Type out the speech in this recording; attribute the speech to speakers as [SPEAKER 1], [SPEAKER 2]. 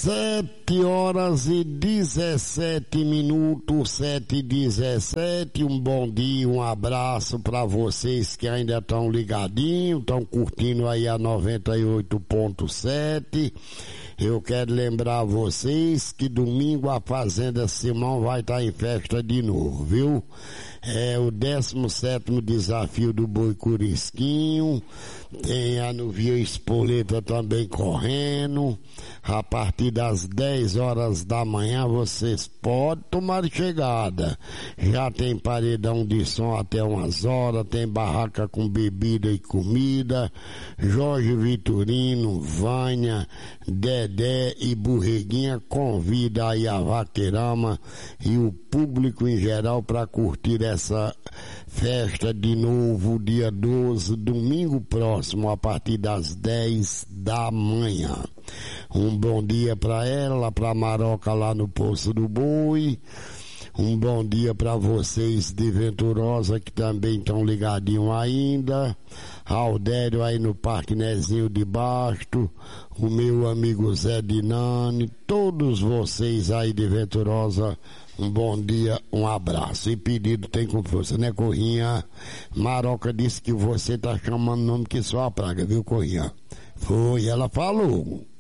[SPEAKER 1] 7h17, 7h17. Um bom dia, um abraço para vocês que ainda estão ligadinhos, estão curtindo aí a 98.7. Eu quero lembrar vocês que domingo a Fazenda Simão vai estar em festa de novo, viu? É o 17º desafio do Boi Curisquinho. Tem a Nuvia Espoleta também correndo. A partir das 10 horas da manhã vocês podem tomar chegada. Já tem paredão de som até umas horas, tem barraca com bebida e comida. Jorge Vitorino, Vânia, Dedé e Borreguinha convida aí a Vaqueirama e o público em geral para curtir essa festa de novo, dia 12, domingo próximo, a partir das 10 da manhã. Um bom dia para ela, para Maroca lá no Poço do Boi. Um bom dia para vocês de Venturosa que também estão ligadinhos ainda. Aldério aí no Parque Nezinho de Basto. O meu amigo Zé Dinani. Todos vocês aí de Venturosa. Um bom dia, um abraço. E pedido tem com força, né, Corrinha? Maroca disse que você tá chamando nome que só a praga, viu, Corrinha? Foi, ela falou.